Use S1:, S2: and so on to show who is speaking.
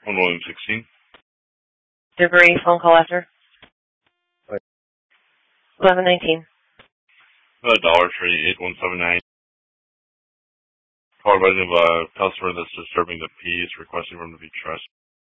S1: 1 William 16.
S2: Debris phone call after. 1119.
S1: $1 Call advising of a customer that's disturbing the peace, requesting for him to be trusted.